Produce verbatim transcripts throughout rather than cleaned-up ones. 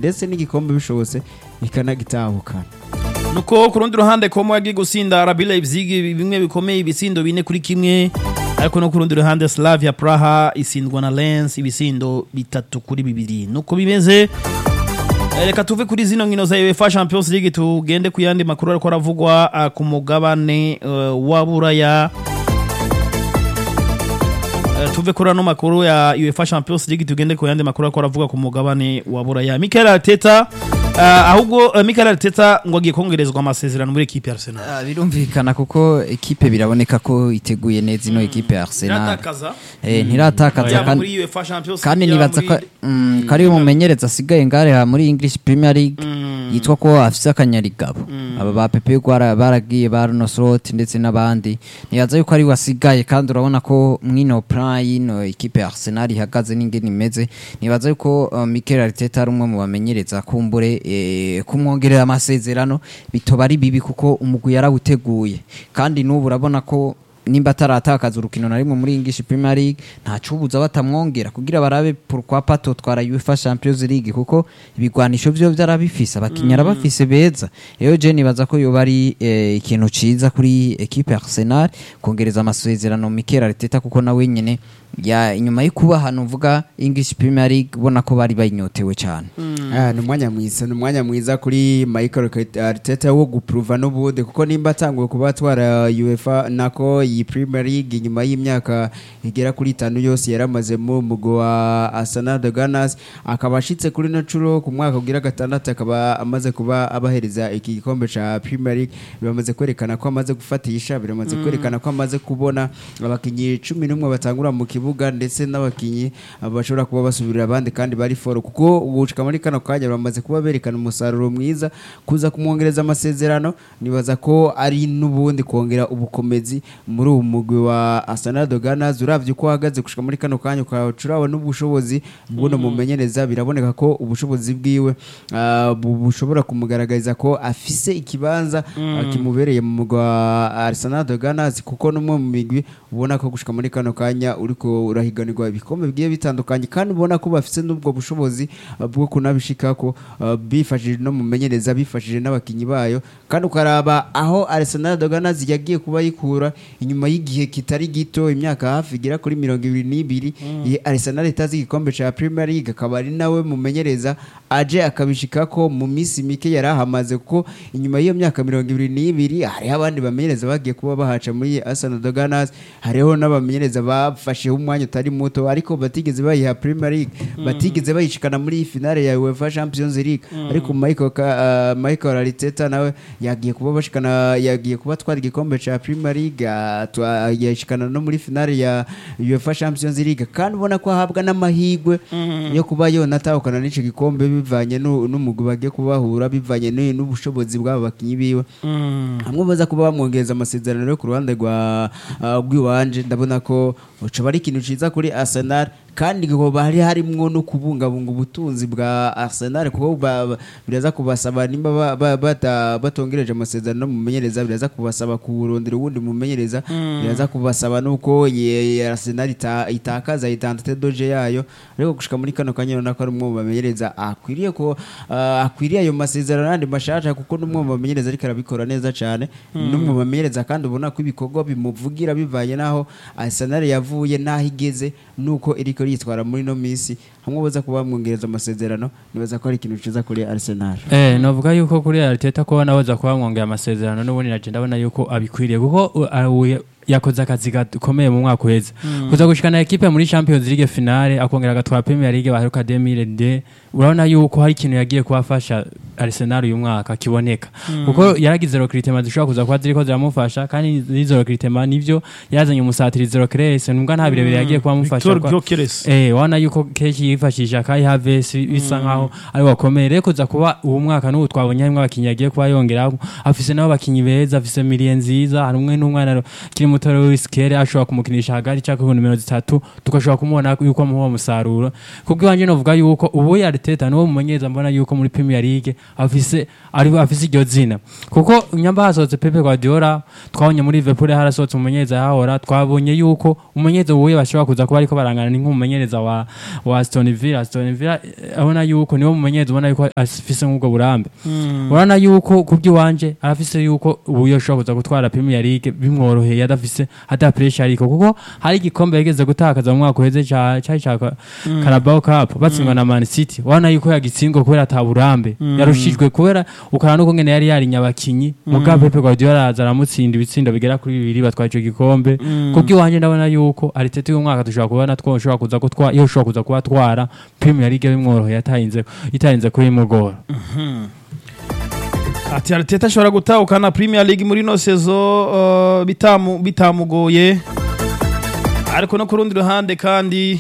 ndetse n'igikombe bishobotse ikanagitahukana. nuko ku rundi ruhande Como yagiye gusinda R B Leipzig bimwe bikomeye ibisindo bine kuri kimwe, ariko no ku rundi ruhande Slavia Praha isindwa na Lens ibisindo bitatu kuri bibiri. Nuko bimeze, reka tuve kuri zino nkino za UEFA Champions League tugende ku yandi makuru ariko aravugwa uh, ku mugabane uh, wa Buraya. Uh, tuve kuri ano makuru ya UEFA Champions League tugende ku yandi makuru ariko aravugwa ku mugabane wa Buraya. Mikel Arteta Uh, ahubwo uh, Mikel Arteta ngo agiye kongerezwa amasezerano muri equipe ya Arsenal. Uh, birumvikana kuko equipe biraboneka ko iteguye neza ino mm. equipe ya Arsenal. Ntiratakaza. Eh ntiratakaza mm. kandi muri UEFA Champions League. Kandi nibaza ko mm, kari umumenyereza asigaye ngare muri English Premier League mm. yitwa ko afise akanyarigabo. Mm. Aba ba Pepe gwara baragiye ba Arno Slot ndetse nabandi. Nibaza yuko ari wasigaye kandi urabona ko mwino Prime no equipe ya Arsenal ihagaze n'ingene imeze. Nibaza yuko uh, Mikel Arteta ari umwe mu bamenyereza kumbure E, kumwongerera amasezerano bitoba ari bibi kuko umugwi yarawuteguye kandi n'ubu urabona ko nimba ataratakaza urukino na rimwe muri English Premier League nta cubuza batamwongera kugira barabe pourquoi pas twara UEFA Champions League kuko ibigwanisho byo byarabifisa abakinyara mm. bafise beza. Eyo je nibaza ko yoba ari e, ikintu ciza kuri equipe Arsenal kongereza amasezerano Mikel Arteta kuko nawe nyene ya inyuma y'ikuba hano uvuga English Premier League bona ko bari bayinyotewe cyane. Mm. Ah ni umwanya mwiza ni umwanya mwiza kuri Mikel Arteta wo guprova no bude kuko nimba atanguye kuba twara UEFA nako iyi Premier League nyuma y'imyaka igera kuri itanu yose yaramaze mu mugo wa Arsenal de Gunners akaba ashitse kuri no curo ku mwaka ugira gatandatu akaba amaze kuba abahereza iki gikombe ca Premier League bamaze kwerekana ko amaze gufatisha biramaze mm. kwerekana ko amaze kubona abakinyi cumi n'umwe batangura mu kibuga ndetse n'abakinyi bashobora kuba basubirira abandi kandi bari foro kuko ubushika muri kano kanya bamaze kuba berekana umusaruro mwiza kuza kumwongereza amasezerano. Nibaza ko ari n'ubundi kongera ubukomezi muri uwo mugwi wa Arsenal de Gunners uravye uko ahagaze gushika muri kano kanya ukacurawa n'ubushobozi bw'uno mumenyereza biraboneka ko ubushobozi bwiwe uh, bushobora kumugaragariza ko afise ikibanza mm. uh, kimubereye mu mugwi wa Arsenal de Gunners kuko numwe mu migwi ubona ko gushika muri kano kanya uriko urahiganirwa ibikombe bigiye bitandukanye kandi ubona ko bafise n'ubwo bushobozi uh, bwo kunabishikako uh, bifashije no mumenyereza bifashije n'abakinyi bayo kandi ukaraba aho Arsenal de Gunners yagiye kuba yikura inyuma y'igihe kitari gito imyaka hafi igira kuri mirongo ibiri n'ibiri mm. Arsenal itazi igikombe ca Premier League akaba ari nawe mumenyereza aje akabishikako mu misi mike yarahamaze kuko inyuma y'iyo myaka mirongo ibiri n'ibiri hari abandi bamenyereza bagiye kuba bahaca muri Arsenal de Gunners hariho n'abamenyereza bafashe umwanya utari muto ariko batigeze bayiha Premier League mm. batigeze bayishikana muri finale ya UEFA Champions League mm. ariko Michael uh, Michael Arteta nawe yagiye kuba bashikana yagiye kuba twara igikombe ca Premier League uh, yashikana no muri finale ya UEFA Champions League kandi ubona ko ahabwa n'amahigwe mm. yo kuba yonatahukana n'ico gikombe bivanye n'umugwi bagiye kubahura bivanye n'ubushobozi bw'aba bakinyi biwe mm. hamwe baza kuba bamwongereza amasezerano yo ku ruhande rwa uh, rw'iwanje ndabona ko uca bari ikintu ciza kuri Arsenal kandi ngo bari harimwo no kubungabunga ubutunzi bwa Arsenal kuko biraza kubasaba nimba batongereje amasezerano mumenyereza biraza kubasaba kurondera ubundi mumenyereza biraza kubasaba nuko Arsenal itakaza identité doje yayo ariko gushika muri kano kanya nako ari umwe bamenyereza akwiriye ko akwiriye ayo masezerano andi mashasha kuko numwe bamenyereza ariko arabikora neza cyane numwe bamenyereza kandi ubona ko ibikorwa bimuvugira bivanye naho Arsenal yavuye naho igeze nuko iriko yitwara muri no misi hamwe baza kuba mwongereza amasezerano nibaza ko ari ikintu ciza kuri Arsenal. Eh novuga yuko kuri Arteta ko nabaza kuba mwongera amasezerano n'ubundi naje ndabona yuko abikwiriye kuko uh, yakoze akazi gakomeye mu mwaka uheze mm. kuza gushikana equipe muri Champions League finale akongera agatwara Premier League baheruka deux mille deux urabona yuko hari ikintu yagiye kubafasha Arsenal uyu mwaka kiboneka mm. kuko yaragize recruitment zishobora kuza kwa ziriko ziramufasha kandi izo recruitment nivyo yazanye umusatiri zero Cress nubwo nta birebire yagiye kubamufasha kwa eh wana yuko keshi yifashisha Kai Havertz bisa mm. nkaho ari wakomeye reko kuza kuba uwo mwaka n'ubu twabonye harimo abakinyi yagiye kuba yongera afise nabo abakinyi beza afise Milien nziza hari umwe n'umwana kiri mutoro wiskere ashobora kumukinisha hagati cyangwa ku numero zitatu tukashobora kumubona yuko muho musaruro kubwo wanje novuga yuko ubu Arteta no mumenyeza mbona yuko muri Premier League afise ari afise iryo zina kuko nyamba hasohotse Pepe Guardiola twabonye muri Liverpool harasohotse umumenyereza yahora twabonye yuko umumenyereza wuye bashobora kuza kuba ariko barangana ni nk'umumenyereza wa wa Aston Villa Aston Villa abona yuko niwo mumenyereza ubona yuko afise nk'ubwo burambe urana yuko kubyiwanje arafise yuko ubuyo ashobora kuza gutwara Premier League bimworoheye adafise hata pressure ariko kuko hari igikombe yageze gutakaza mu mwaka uheze cha cha Carabao Cup batsingwa na Man City wana yuko yagitsindwa kubera ataburambe yarushijwe kubera ukana nuko ngene yari yari nyabakinyi mugabe Pepe Guardiola azaramutsinda ibitsindo bigera kuri bibiri batwaye ico gikombe kubyiwanje ndabona yuko Arteta uyu mwaka dushobora kubona twoshobora kuza gutwara iyo ushobora kuza kubatwara Premier League bimworoheye atayinze itarinze kuri mugora ati Arteta ashobora gutahukana Premier League muri no sezo uh, bitamu bitamugoye ariko no kurundi ruhande kandi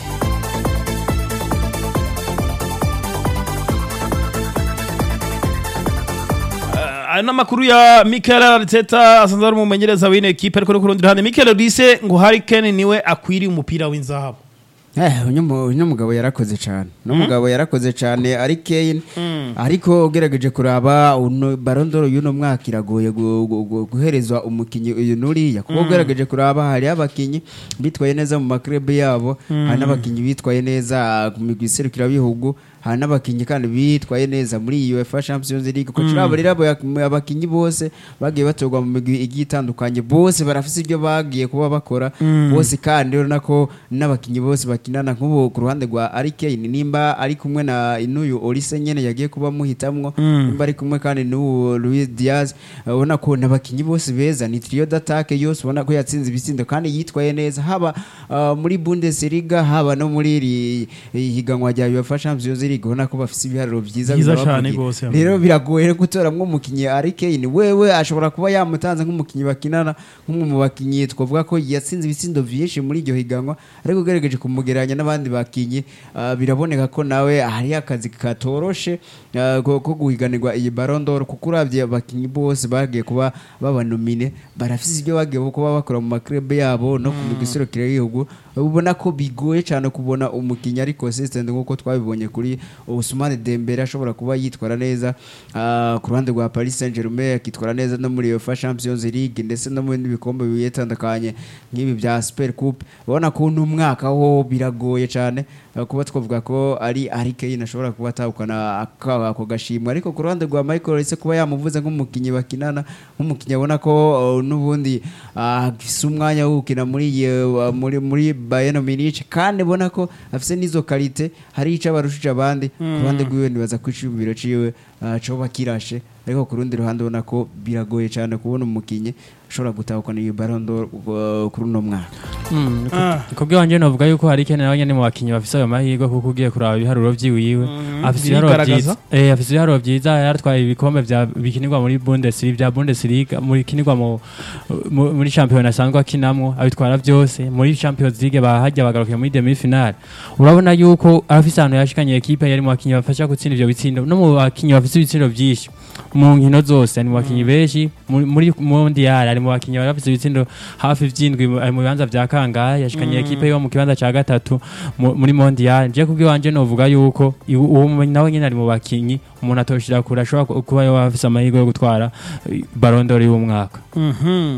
uh, ana makuru ya Mikel Arteta asanzwe ari umumenyereza w'ine equipe ariko no kurundi ruhande Mikel Olise ngo Harry Kane niwe akwiri umupira w'inzahabu. Eh uno mugabo yarakoze cyane no mugabo yarakoze cyane ari Kane ariko ugerageje kuraba uno Ballon d'Or y'uno mwaka iragoye guherezwa umukinyi uyu nuri yakuba ugerageje kuraba hari abakinyi bitwaye neza mu maklub yabo hari n'abakinyi bitwaye neza mu migwi serukira bihugu hari n'abakinyi kandi bitwaye neza muri UEFA Champions League ko turabo rero abakinyi bose bagiye batogwa mu migwi igitandukanye bose barafise ibyo bagiye kuba bakora bose kandi rero nako n'abakinyi bose bakinana nk'ubu ku ruhande rwa Harry Kane nimba ari kumwe na inuyu Olise nyene yagiye kuba muhitamwo nimba ari kumwe kandi n'uwo Luis Diaz ubona ko n'abakinyi bose beza ni trio d'attaque yose ubona ko yatsinze ibitsindo kandi yitwaye neza haba uh, muri Bundesliga haba no muri higanwa rya UEFA Champions League ubona ko bafise ibiharuro byiza bizabavuye rero biragoye gutoramwo umukinyi Harry Kane wewe ashobora kuba yamutanza nk'umukinyi bakinana nk'umwe mu bakinyi twavuga ko yatsinze ibitsindo vyinshi muri iryo higanwa ariko ugerageje kumugeranya n'abandi bakinyi uh, biraboneka ko nawe hari akazi katoroshe uh, ko guhiganirwa iyi Ballon d'Or kuko uravye abakinyi bose bagiye kuba babanomine barafise ibyo bagiye kuba bakora mu maklub yabo no ku migisiro kire y'igihugu ubona ko bigoye cyane kubona umukinyi ari consistent nkuko twabibonye kuri Ousmane Dembele ashobora kuba yitwara neza uh, ku ruhande rwa Paris Saint-Germain akitwara neza no muri UEFA Champions League ndetse no mu bindi bikombe biyetandukanye nk'ibi bya Super Coupe ubona ko n'umwaka ho biragoye cyane uh, kuba twavuga ko ari Harry Kane ashobora kuba atahukana ako gashimwe ariko ku ruhande rwa Michael Olise kuba yamuvuze nk'umukinyi bakinana nk'umukinyi abona ko uh, n'ubundi afise uh, umwanya wo gukina muri uh, muri muri Bayern Munich kandi ubona ko afise nizo qualité hari ica barushije abandi ku ruhande rw'iwe nibaza kwicubiro ciwe uh, cyo bakirashe ariko ku rundi ruhande ubona ko biragoye cyane kubona umukinyi ushobora gutahukana iyi Ballon d'Or uh, kuri uno mwaka mm, ah. Kubwe wanje novuga yuko Harry Kane nawe nyene mu bakinyi bafise ayo mahirwe kuko ugiye kuraba ibiharuro vyiwiwe mm, afise ibiharuro vyiza eh afise ibiharuro vyiza yaratwaye ibikombe vya bikinirwa muri Bundesliga vya Bundesliga muri kinirwa mu muri champion asanzwe akinamwo abitwara byose muri Champions League bahajya bagarukiye muri demi finale urabona yuko afise ahantu yashikanye equipe yari mu bakinyi bafasha gutsinda ivyo bitsindo no mu bakinyi bafise ibitsindo vyinshi mu nkino zose ari mu bakinyi benshi muri mondial ari mu bakinyi bafise ibitsindo hafi vyindwi mu bibanza vya kangahe yashikanye equipe yo mu kibanza ca gatatu muri mondial je kubwe wanje novuga yuko uwo nawe nyene ari mu bakinyi umuntu atoshira kura ashobora kuba yo afise amahirwe yo gutwara Ballon d'Or y'umwaka mhm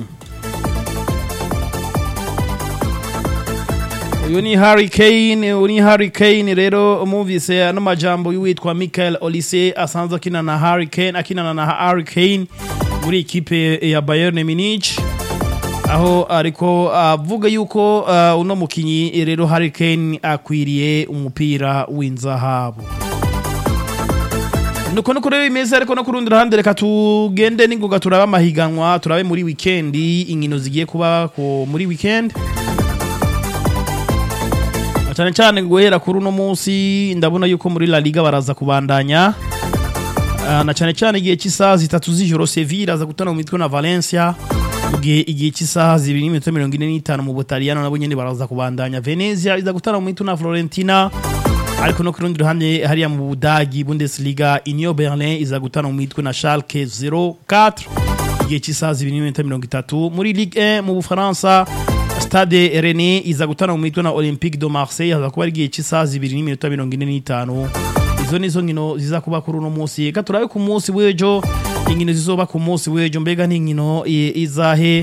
uyu ni Harry Kane uyu ni Harry Kane rero umuvise ano majambo y'uwitwa Mikel Olise asanzwe akina na Harry Kane akina na Harry Kane muri equipe ya Bayern Munich aho ariko avuga uh, yuko uh, uno mukinyi rero Harry Kane akwiriye umupira w'inzahabu nuko nuko rero imeze ariko no kurundi ruhande reka tugende ningoga turaba amahiganwa turabe muri weekend inkino zigiye kuba ko muri weekend cyane cyane guhera kuri uno munsi ndabona yuko muri La Liga baraza kubandanya uh, na cyane cyane igihe cy'isaha zitatu z'ijoro Sevilla aza gutana mu mitwe na Valencia ugiye igihe cy'isaha zibiri n'iminota mirongo ine n'itanu mu Butaliyano nabo nyene baraza kubandanya Venezia iza gutana mu mitwe na Florentina ariko no kurundi ruhande hariya mu Budagi Bundesliga Union Berlin iza gutana mu mitwe na Schalke zero quatre igihe cy'isaha zibiri n'iminota mirongo itatu muri Ligue un mu Bufaransa Stade Rennes iza gutana mu mitwe na Olympique de Marseille aza kuba igihe cy'isaha zibiri n'iminota mirongo ine n'itanu izo nizo nkino ziza kuba kuri uno munsi reka turabe ku munsi w'ejo inkino zizoba ku munsi w'ejo mbega n'inkino i- izahe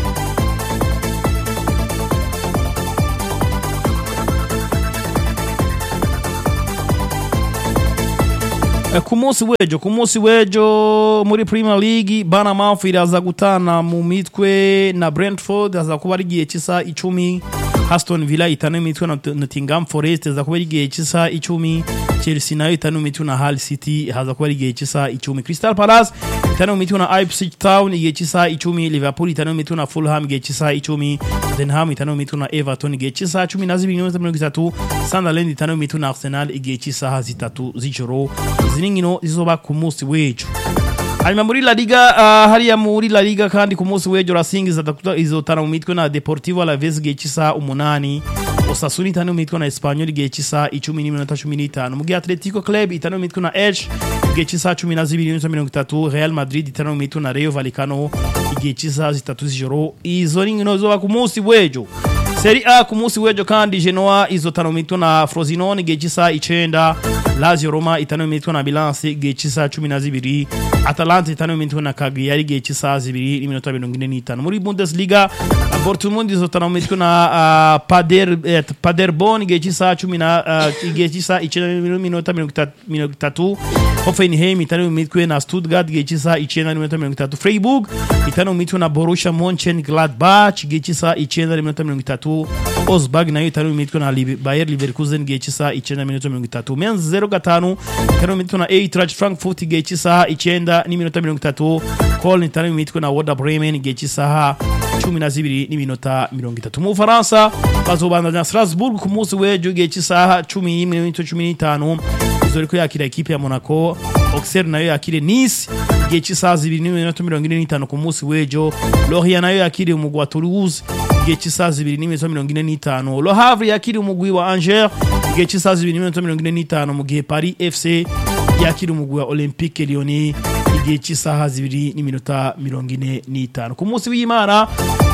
Eh, ku munsi w'ejo ku munsi w'ejo muri Premier League Bournemouth iraza gutana mu mitwe na Brentford aza kuba ari igihe cy'isa icumi Aston Villa itanu imitwe na Nottingham Forest aza kuba ari igihe cy'isa icumi Chelsea nayo itanu imitwe na Hull City haza kuba ari igihe cy'isa icumi Crystal Palace itanu imitwe na Ipswich Town igihe cy'isa icumi Liverpool itanu imitwe na Fulham igihe cy'isa icumi Tottenham itanu imitwe na Everton igihe cy'isa cumi na zibiri n'iminota mirongo itatu Sunderland itanu imitwe na Arsenal igihe cy'isaha zitatu z'ijoro izi ni nkino zizoba ku munsi w'ejo hanyuma muri La Liga uh, hariya muri La Liga kandi ku munsi w'ejo Racing izatakuta izotana mu mitwe na Deportivo Alaves igihe cy'isa umunani Osasuna itanu mu mitwe na Espanyol igihe cy'isa icumi n'iminota cumi n'itanu mu gihe Atletico Club itanu mu mitwe na Elche igihe cy'isa cumi na zibiri n'iminota mirongo itatu Real Madrid itanu mu mitwe na Rayo Vallecano igihe cy'isa zitatu z'ijoro izo ni nkino zizoba ku munsi w'ejo Serie A ku munsi w'ejo kandi Genoa izotana mu mitwe na Frosinone igihe cy'isa icenda Lazio Roma itanu mu mitwe na Milanse igihe cy'isa cumi na zibiri Atalanta itanu mu mitwe na Cagliari igihe cy'isa zibiri n'iminota mirongo ine n'itanu muri Bundesliga Dortmund izotana mu mitwe na uh, Pader eh, Paderborn igihe cy'isa cumi na uh, igihe cy'isa icenda n'iminota mirongo itatu Hoffenheim itanu mu mitwe na Stuttgart igihe cy'isa icenda n'iminota mirongo itatu Freiburg itanu mu mitwe na Borussia Mönchengladbach igihe cy'isa icenda n'iminota mirongo itatu Augsburg nayo itanu mu mitwe na Bayer Leverkusen igihe cy'isa icenda n'iminota mirongo itatu Mainz zero gatanu itanu mu mitwe na Eintracht Frankfurt igihe cy'isa icenda n'iminota mirongo itatu Köln itanu mu mitwe na Werder Bremen igihe cy'isaha cumi na zibiri n'iminota mirongo itatu mu Faransa bazobandanya Strasbourg ku munsi w'ejo igihe cy'isaha cumi n'imwe n'iminota cumi n'itanu izoriko yakira equipe ya Monaco Auxerre nayo yakire Nice igihe cy'isaha zibiri n'iminota mirongo ine n'itanu ku munsi w'ejo Lorient nayo yakire umugwi wa Toulouse igihe cy'isaha zibiri n'iminota mirongo ine n'itanu Le Havre yakire umugwi wa Angers igihe cy'isaha zibiri n'iminota mirongo ine n'itanu mu gihe Paris F C yakire umugwi wa Olympique Lyonnais igihe cy'isaha zibiri n'iminota mirongo ine n'itanu ku munsi w'Imana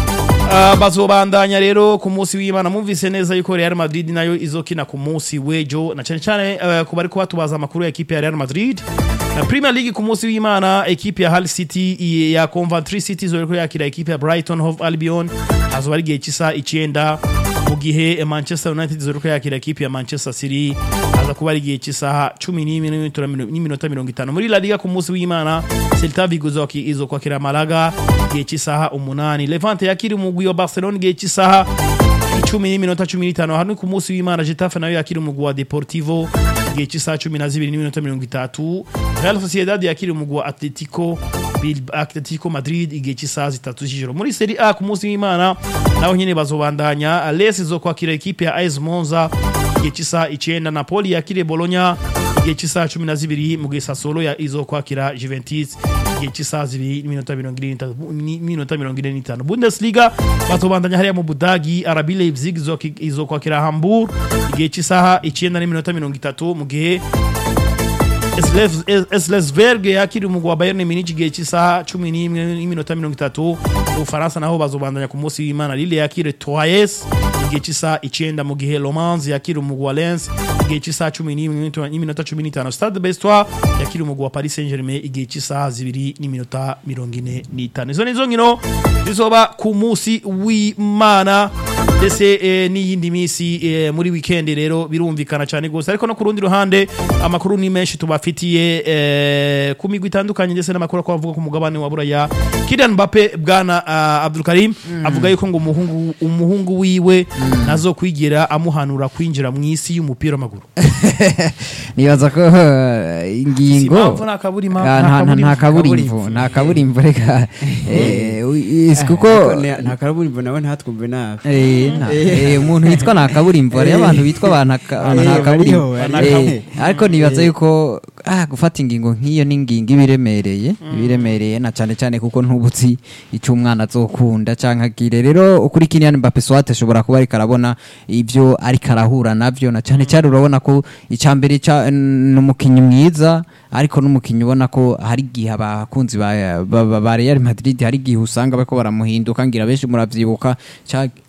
Uh, bazobandanya rero ku munsi w'Imana mumvise neza yuko Real Madrid nayo izokina ku munsi w'ejo na cyane cyane uh, ku bari kuba tubaza amakuru ya equipe ya Real Madrid na Premier League ku munsi w'Imana equipe ya Hull City ya Coventry City izoriko yakira equipe ya Brighton Hove Albion azoba ari gihe cy'isa icenda mu gihe Manchester United izoriko yakira equipe ya Manchester City aza kuba ari gihe cy'isaha cumi n'imwe n'iminota mirongo itanu muri La Liga ku munsi w'Imana Celta Vigo izokwakira Malaga gihe cy'isaha umunani Levante yakiri umugwi wa Barcelona gihe cy'isaha icumi n'iminota cumi n'itanu hano ku munsi w'Imana Getafe nayo yakiri umugwi wa Deportivo gihe cy'isaha cumi na zibiri n'iminota mirongo itatu Real Sociedad yakiri umugwi wa Atletico Atletico Madrid igihe cy'isaha zitatu z'ijoro muri Serie A ku munsi w'Imana naho nyine bazobandanya Les izokwakira equipe ya A S Monza igihe cy'isaha icenda Napoli yakire Bologna igihe cy'isaha cumi na zibiri mu gihe Sassuolo ya izokwakira Juventus igihe cy'isaha zibiri n'iminota mirongo ine n'itanu Bundesliga bazobandanya hariya mu Budagi R B Leipzig izokwakira Hamburg igihe cy'isaha icenda n'iminota mirongo itatu mu gihe Slesberg yakiri umugwi wa Bayern Munich igihe cy'isaha cumi n'imwe n'iminota mirongo itatu mu Faransa naho bazobandanya ku munsi w'Imana Lille yakire Troyes igihe cy'isaha icenda mu gihe Le Mans yakiri umugwi wa Lens igihe cy'isaha cumi n'imwe n'iminota cumi n'itanu Stade Brestois yakiri umugwi wa Paris Saint-Germain igihe cy'isaha zibiri n'iminota mirongo ine n'itanu izo nizo nkino zizoba ku munsi w'Imana ndetse eh, n'iyindi misi eh, muri weekend rero birumvikana cyane gose ariko no ku rundi ruhande amakuru ni menshi tubafitiye eh, ku migwi itandukanye ndetse n'amakuru ko avuga ku mugabane wa Buraya Kylian Mbappe bwana uh, Abdul Karim mm. avuga yuko ngo umuhungu umuhungu wiwe mm. nazo kwigira amuhanura kwinjira mu isi y'umupira w'amaguru nibaza ko ingingo nta kaburimbo nta kaburimbo nta kaburimbo reka kuko nta kaburimbo nawe ntatwumve nabi eh umuntu yitwa nta kaburimbo ari abantu bitwa abantu nta kaburimbo ariko nibaza yuko ah gufata ingingo nk'iyo n'ingingo ibiremereye ibiremereye na cyane cyane kuko ntubutsi ico umwana azokunda canka gire rero kuri Kylian Mbappe swate ashobora kuba ari karabona ivyo ari karahura navyo na cyane cyane urabona ko icambere ca n'umukinyi mwiza ariko n'umukinyi ubona ko hari gihe abakunzi ba Real Madrid hari gihe usanga bako baramuhinduka ngira benshi muravyibuka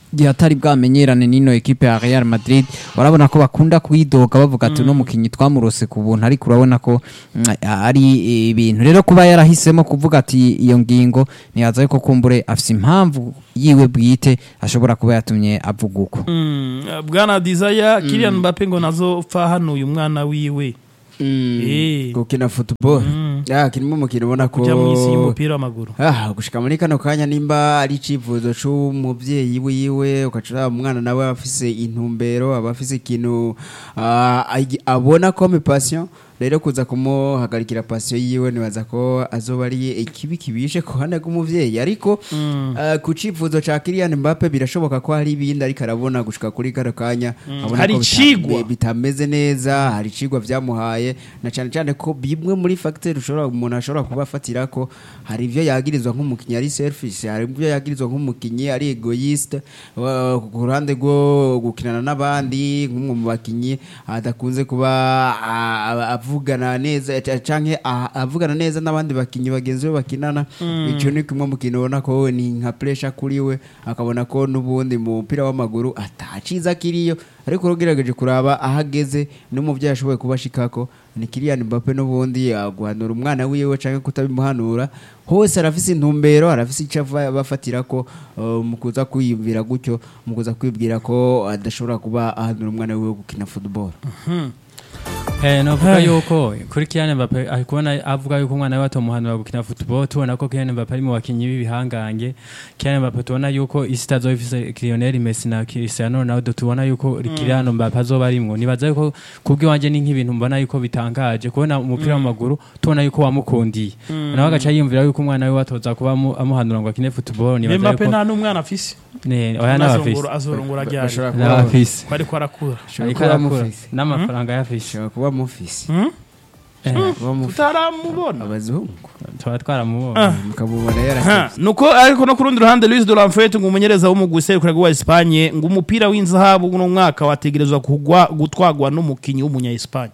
gihe atari bwamenyerane n'ino ekipe ya Real Madrid barabona ko bakunda kwidoga bavuga ati no mukinyi twamurose ku buntu ariko urabona ko mm, ari ibintu rero kuba yarahisemo kuvuga ati iyo ngingo niyaza yuko kumbure afise impamvu yiwe bwite ashobora kuba yatumye avuga uko mm, bwana Desire Kylian Mbappe ngo nazopfa hano uyu mwana wiwe Mm, gukina football Mm. ya kirimo umukino ubona ko kujya mu isi y'umupira w'amaguru ah gushika muri kano kanya nimba ari icivuzo c'umuvyeyi wiwe ukacura umwana nawe afise intumbero abafise ikintu ah, agi- abona comme passion rero kuza kumuhagarikira passion yiwe nibaza ko azoba ari ikibi kibishe ku hande rw'umuvyeyi ariko ah, ku civuzo ca Kylian Mbappe birashoboka ko hari ibindi ariko arabona gushika kuri kano kanya abona Hari ko icigwa. bita- bitameze neza hari icigwa vyamuhaye na cyane cyane ko bimwe muri facteur ushobora umuntu ashobora kuba afatira ko hari ivyo yagirizwa nk'umukinyi ari selfish hari ivyo yagirizwa nk'umukinyi ari egoiste wa- ku ruhande rwo gukinana n'abandi nk'umwe mu bakinyi adakunze kuba a- a- avugana neza ca- canke a- avugana neza n'abandi bakinyi bagenzi be bakinana ico ni kimwe mu kintu ubona ko ni nka pressure kuri we akabona ko n'ubundi mu mupira w'amaguru ataciza kiriyo ariko urugerageje kuraba ahageze n'umuvyeyi ashoboye kubashikako ni Kylian Mbappe n'ubundi guhanura umwana wiwe canke kutabimuhanura hose arafise intumbero arafise ico ava- bafatira ko uh, mu kuza kwiyumvira gutyo mu kuza kwibwira ko adashobora kuba ahanura umwana wiwe gukina football Eh novuga yuko kuri Kylian Mbappe ari kubona avuga yuko umwana we atomuhanura gukina football tubona ko Kylian Mbappe ari mu bakinyi b'ibihangange Kylian Mbappe tubona yuko isi itazofise Lionel Messi na Cristiano Ronaldo tubona yuko Kylian Mbappe azoba arimwo nibaza yuko kubwi wanje ni nk'ibintu mbona yuko bitangaje kubona umupira w'amaguru tubona yuko wamukundiye nawe agaca yiyumvira yuko umwana we watoza kuba amu- amuhanura ngo akine football nibaza Mbappe yuko nta n'umwana afise ne oya n'abafise Azorongora- azorongora ryari Bashobora kuba- n'abafise ko ariko arakura bashobora ariko kuba arakura mufise n'amafaranga yafise bashobora kuba mufise Hmm? kuba mufise tutaramubona abazungu tuba twaramubonye mukabubona Ha, yarasabye nuko ariko no ku rundi ruhande Luis de la Fuente ngo umumenyereza w'umugwi userukira wa Espagne ngo umupira w'inzahabu uno mwaka wategerezwa kugwa gutwagwa n'umukinyi w'umunya Espagne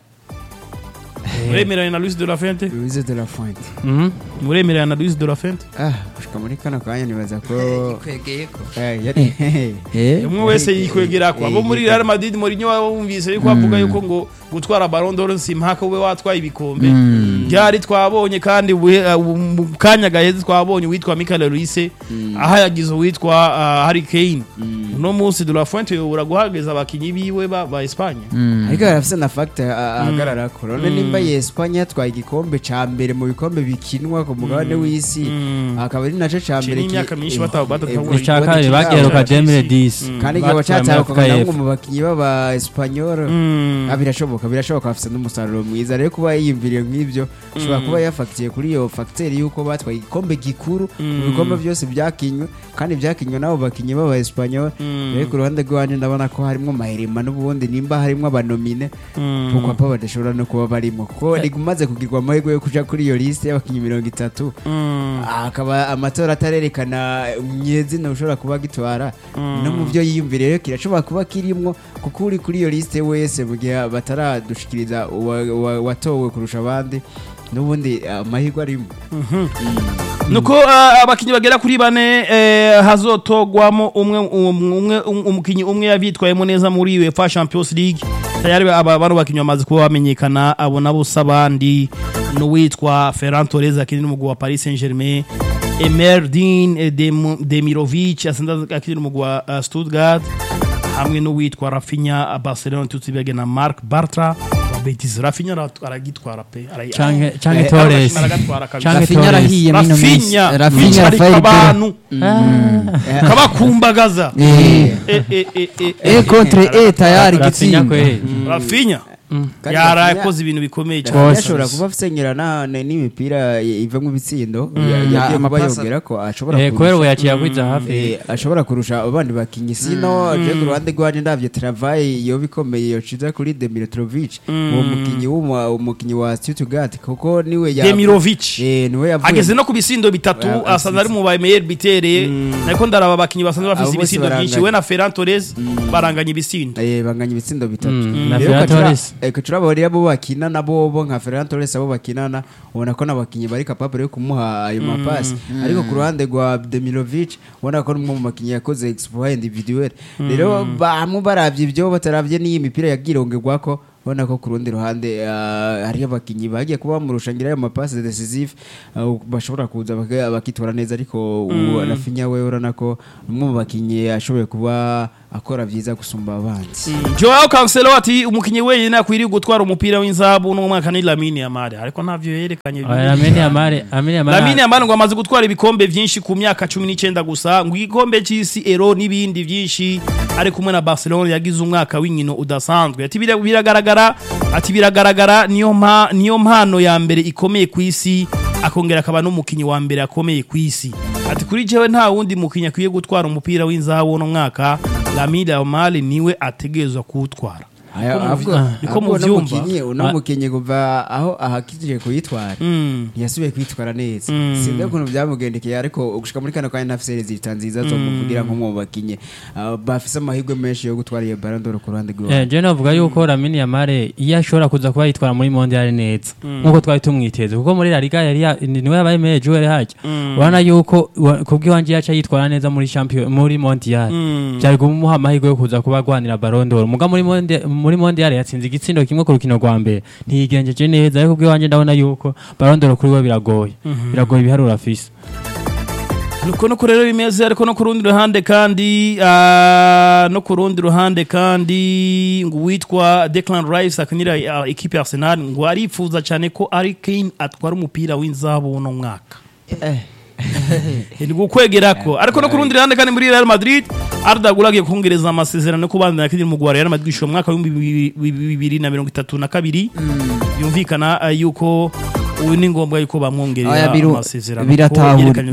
Muremeranya na Luis de la Fuente Luis de la Fuente Mhm. Muremeranya na Luis de la Fuente ah gushika muri kano kanya nibaza ko kwegeye ko eh yari eh umwe wese yikwegera ko abo muri Real Madrid Mourinho wumvise yuko avuga yuko ngo gutwara Ballon d'Or si mpaka ube watwaye ibikombe byari twabonye kandi ubuhe- uh, mu kanya gaheze twabonye witwa Michael Olise aha yagize witwa uh, Harry Kane no munsi de la Fuente yobura guhageza abakinyi biwe ba, ba Espagne ariko arafise na factor ahagarara ko none nimba ye Espagne yatwaye igikombe ca mbere mu bikombe bikinwa ku mugabane w'isi akaba ari naco ca mbere Kiri imyaka myinshi bata- batatahura icya kabiri bageruka Demire disi kandi igihe wacataruka namwe mu bakinyi b'aba Espanyol ah, birashoboka birashoboka bafise n'umusaruro mwiza rero kuba yiyumviriye nk'ivyo ashobora kuba yafakitiye kuri iyo facteur yuko batwaye igikombe gikuru mu bikombe byose byakinywe kandi byakinywe nabo bakinyi b'aba Espanyol rero ku ruhande rwanje ndabona ko harimo mahirima n'ubundi nimba harimo abanomine kuko apa badashobora no kuba barimo kuko rigumaze kugirwa amahirwe yo kuja kuri iyo liste y'abakinyi mirongo itatu akaba amatora atarerekana nyezina ushobora kuba gitwara no mu byo yiyumvire rero kirashobora kuba kirimwo kuko uri kuri iyo liste wese mu gihe bataradushikiriza uwa- uwa- watowe kurusha abandi n'ubundi amahirwe arimo nuko uh, abakinyi bagera kuri bane eh, hazotogwamo umwe umwe umukinyi umwe yavitwayemo neza muri UEFA Champions League tayari aba bano bakinyi bamaze kuba bamenyekana abo nabo sabandi no witwa Ferran Torres akiri n'umugwi wa Paris Saint-Germain Emerdin Demirovic asinda akiri n'umugwi wa uh, Stuttgart hamwe no witwa Rafinha Barcelona tutibege na Marc Bartra Betis Rafinha ara- aragitwara pe ara- canke canke Eh, Torres aragatwara kabisa. canke Rafinha Torres arahiye mino minsi Rafinha Rafinha wicarika Rafael abantu Pera kabakumbagaza eh Eh, eh, eh, eh, eh contre eh tayari Rafinha gitsinda kweli Rafinha Kandi yarakoze ibintu bikomeye cyane Rafinha Rwose. ashobora kuba afisengera na na- n'imipira ivamo ibitsindo Mm. yagiye kuba Amapasa. yongera ko ashobora eh kurusha- kubera ubu yaciye agwiza hafi Eh, ashobora kurusha abandi bakinyi sino je ku ruhande rwanje ndavye travail yo bikomeye yociza kuri Demirovic uwo mukinyi w'umu- umukinyi wa Stuttgart kuko niwe ya Demirovic eh niwe yavuye ageze no ku bisindo bitatu Ya- asanzwe ari mu ba meilleur bitereye ariko ndaraba abakinyi basanzwe Abo bafise bose ibisindo byinshi baranganya. we na Ferran Torres baranganya ibisindo eh banganya ibitsindo bitatu na Rero Ferran ukacura- Torres. eko turabona abo bakina nabo bo nka Ferran Torres abo bakinana ubona ko nabakinyi bari capable yo kumuha ayo mapasi ariko ku ruhande rwa Demirovic ubona ko numwe mu bakinyi yakoze exploit individuel rero bamwe baravye ibyo bataravye ni imipira yagirongerwako ubona ko ku rundi ruhande hari abakinyi bagiye kuba mu rushangira ayo mapasi decisive bashobora kuza bakitora neza ariko Rafinha we urana ko numwe mu bakinyi ashoboye kuba akora vyiza gusumba abandi. Joao Cancelo ati umukinyi wenyine akwiriye gutwara umupira w'inzabu no mwaka ni Lamine Yamal ariko ntavyo yerekanye. Lamine Yamal, Lamine Yamal. Lamine Yamal ngo amaze gutwara ibikombe vyinshi ku myaka cumi n'icenda gusa, ngo igikombe c'isi Euro n'ibindi vyinshi ari kumwe na Barcelona yagize umwaka w'inkino udasanzwe. Ati biragaragara, ati biragaragara niyo mpa niyo mpano ya mbere ikomeye ku isi akongera akaba n'umukinyi wa mbere akomeye ku isi. Ati kuri jewe nta wundi mukinyi akwiye gutwara umupira w'inzabu no mwaka Lamine Yamal niwe ategezwa kuwutwara. Niko mu vyumva uno mukinyi kuva aho ahakije kuyitwara yasubiye kwitwara neza sinzi ukuntu byamugendekeye ariko ugushika muri kana kwa nafse resultat nziza zo kuvugira nko mu bakinyi bafise amahirwe menshi yo gutwara iyo Ballon d'Or ku ruhande rw'aho. Eh je navuga yuko Lamine Yamal iyo ashobora kuza kuba yitwara muri Mondial neza nkuko twari tumwiteze kuko muri La Liga yari niwe yabaye meilleur joueur haje ubona yuko kubwiwanje yaca yitwara neza muri champion muri Mondial byari kumuha amahirwe yo kuza kuba gwanira Ballon d'Or muga muri Mondial muri Mondial yatsinze igitsindo kimwe ku rukino rwa mbere ntiyigenjeje neza ariko bw'iwanje ndabona yuko Ballon d'Or kuri we biragoye biragoye ibiharuro afise nuko no kurero bimeze ariko no kurundi ruhande kandi no kurundi ruhande kandi ngo witwa Declan Rice akinira equipe Arsenal ngo arifuza cyane ko Harry Kane atwara umupira w'inzabu no mwaka eh Ndi gukwegerako ariko no kurundi rande kandi muri Real Madrid Arda Gulagiye kongereza amasezerano ko bandana kiri mu Real Madrid sho mwaka wa bibiri na mirongo itatu na kabiri yumvikana yuko ubu ni ngombwa yuko bamwongerera amasezerano biratahura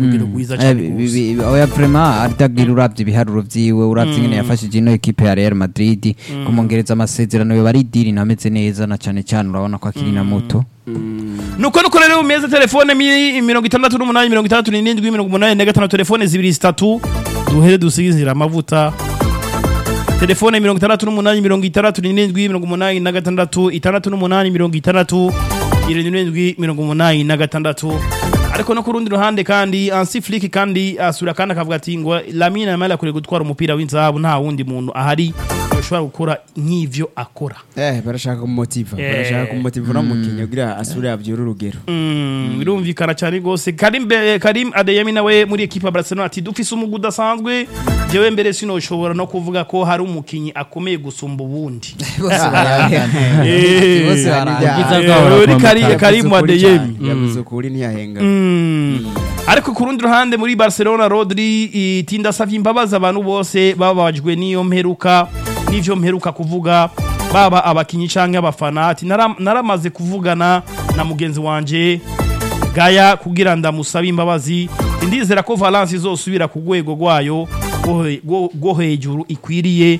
oya vraiment Arda Gulagiye uravye ibiharuro vyiwe uravye ingene yafashije ino equipe ya Real Madrid kumongereza amasezerano yo bari diri nameze neza na cyane cyane urabona ko akiri na moto nuko nuko rero umeze telefone mirongo itandatu n'umunani mirongo itandatu n'indwi mirongo umunani na gatanu telefone zibiri zitatu duhere dusigizira amavuta telefone mirongo itandatu n'umunani mirongo itandatu n'indwi mirongo umunani na gatandatu itandatu n'umunani mirongo itandatu irindwi mirongo umunani na gatandatu ariko no kurundi ruhande kandi Hansi Flick kandi asura kandi akavuga ati ngo Lamine Yamal akure gutwara umupira w'inzabu nta wundi muntu ahari yoshobora gukora nk'ivyo akora eh barashaka kumumotiva barashaka kumumotiva no mukinyo gira asura avyura urugero birumvikana cyane gose Karim Karim Adeyemi nawe muri equipe ya Barcelona ati dufise umugu udasanzwe jewe mbere sino shobora no kuvuga ko hari umukinyi akomeye gusumba ubundi bose barangije Karim Adeyemi yavuze kuri ntiyahenga ariko kurundi ruhande muri Barcelona Rodri itinda savye imbabaza abantu bose babajwe niyo mperuka nivyo mperuka kuvuga baba abakinyi canke abafana ati naramaze kuvugana na mugenzi wanje Gaya kugira ndamusaba imbabazi ndizera ko Valence izosubira ku gwego rwayo go hejuru ikwiriye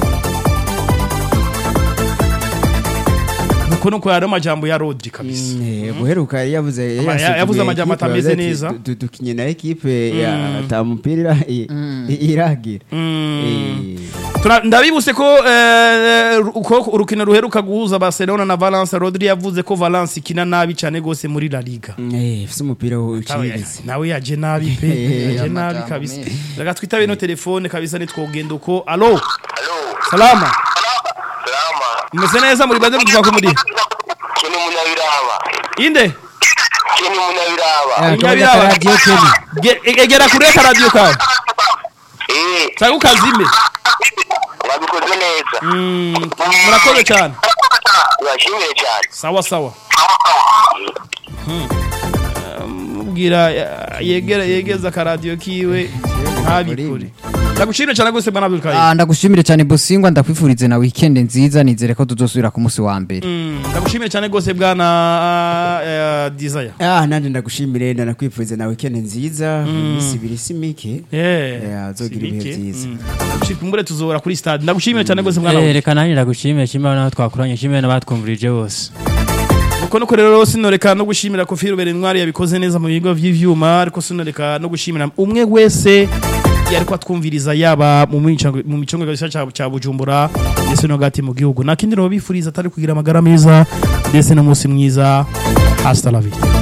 nuko nuko yari amajambo ya Rodri kabisa guheruka yavuze yavuze amajambo atameze neza dukinye na equipe ya tamupira iragira ndabibuse ko uko urukino ruheruka guhuza Barcelona na Valence Rodri yavuze ko Valence ikina nabi cyane gose muri La Liga eh ifite umupira uciriritse nawe yaje nabi pe yaje nabi kabisa daga twitabe no telefone kabisa nitwogenda uko allo salama mese neza muri bande mutwa ko muri kini munyabiraba inde kini munyabiraba munyabiraba radio keni egera kure ka radio kawe eh sagu kazime wabikoze neza mm murakoze cyane urashimye cyane sawa sawa mubwira yegera yegeza ka radio kiwe ntabikuri ndagushimire cyane gose bwana Abdul Karim ah ndagushimire cyane Bosingwa ndakwifurize na weekend nziza nizere ko tuzosubira ku munsi wa mbere mm ndagushimire cyane gose bwana Desire ah nandi ndagushimire ndanakwifurize na weekend nziza imisi biri simike eh azogira ibihe byiza ndagushimire tuzora kuri stade ndagushimire cyane gose bwana eh reka nani ndagushimire shimira naho twakuranye shimira n'abatwumvirije bose nuko nuko rero sinoreka no gushimira Kofi Rubera Intwari yabikoze neza mu bigo vy'ivyuma ariko sinoreka no gushimira umwe wese yariko atwumviriza yaba mu micango mu micango gisa ca Bujumbura ndetse no gati mu gihugu nakindi ro bifuriza atari kugira amagara meza ndetse no musi mwiza hasta la vista.